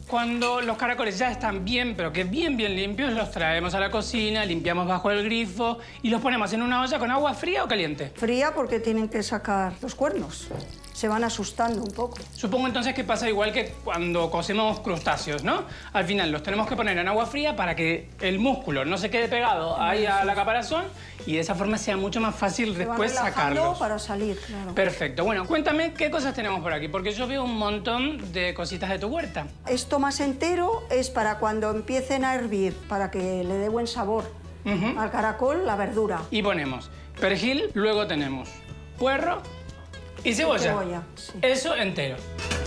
Cuando los caracoles ya están bien, pero que bien limpios, los traemos a la cocina, limpiamos bajo el grifo y los ponemos en una olla con agua fría o caliente. Fría porque tienen que sacar los cuernos. Se van asustando un poco. Supongo entonces que pasa igual que cuando cocemos crustáceos, ¿no? Al final los tenemos que poner en agua fría para que el músculo no se quede pegado ahí a la caparazón y de esa forma sea mucho más fácil después sacarlos. Para salir, claro. Perfecto. Bueno, cuéntame qué cosas tenemos por aquí, porque yo veo un montón de cositas de tu huerta. Esto más entero es para cuando empiecen a hervir, para que le dé buen sabor al caracol, la verdura. Y ponemos perejil, luego tenemos puerro y cebolla. Sí. Eso entero.